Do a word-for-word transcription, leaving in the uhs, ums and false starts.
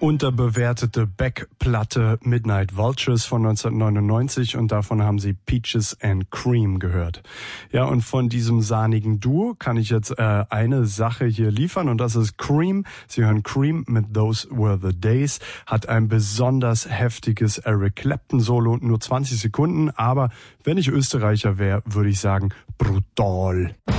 Unterbewertete Beck-Platte Midnight Vultures von neunzehnhundertneunundneunzig und davon haben Sie Peaches and Cream gehört. Ja, und von diesem sahnigen Duo kann ich jetzt äh, eine Sache hier liefern und das ist Cream. Sie hören Cream mit Those Were the Days, hat ein besonders heftiges Eric Clapton Solo, nur zwanzig Sekunden, aber wenn ich Österreicher wäre, würde ich sagen brutal.